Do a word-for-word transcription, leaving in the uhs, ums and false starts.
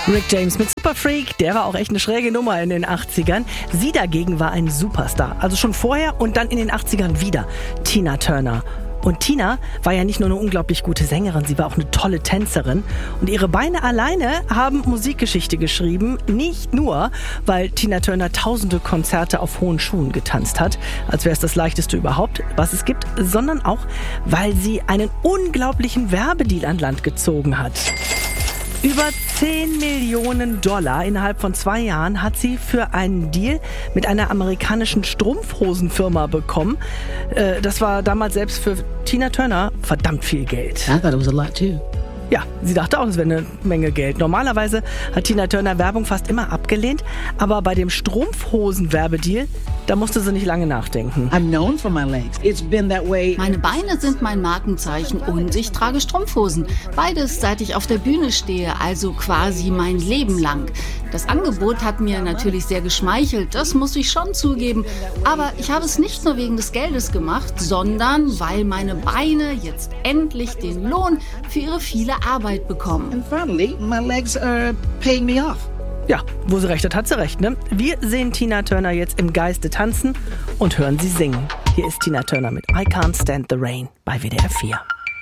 Rick James mit Superfreak, der war auch echt eine schräge Nummer in den achtzigern. Sie dagegen war ein Superstar, also schon vorher und dann in den achtzigern wieder. Tina Turner. Und Tina war ja nicht nur eine unglaublich gute Sängerin, sie war auch eine tolle Tänzerin. Und ihre Beine alleine haben Musikgeschichte geschrieben. Nicht nur, weil Tina Turner tausende Konzerte auf hohen Schuhen getanzt hat, als wäre es das leichteste überhaupt, was es gibt, sondern auch, weil sie einen unglaublichen Werbedeal an Land gezogen hat. Über zehn Millionen Dollar innerhalb von zwei Jahren hat sie für einen Deal mit einer amerikanischen Strumpfhosenfirma bekommen. Äh, das war damals selbst für Tina Turner verdammt viel Geld. I thought it was a lot too. Ja, sie dachte auch, es wäre eine Menge Geld. Normalerweise hat Tina Turner Werbung fast immer abgelehnt, aber bei dem Strumpfhosen-Werbedeal, da musste sie nicht lange nachdenken. I'm known for my legs. It's been that way. Meine Beine sind mein Markenzeichen und ich trage Strumpfhosen. Beides, seit ich auf der Bühne stehe, also quasi mein Leben lang. Das Angebot hat mir natürlich sehr geschmeichelt, das muss ich schon zugeben. Aber ich habe es nicht nur wegen des Geldes gemacht, sondern weil meine Beine jetzt endlich den Lohn für ihre viele Arbeit bekommen. And finally, my legs are paying me off. Ja, wo sie recht hat, hat sie recht, ne? Wir sehen Tina Turner jetzt im Geiste tanzen und hören sie singen. Hier ist Tina Turner mit I Can't Stand the Rain bei W D R vier.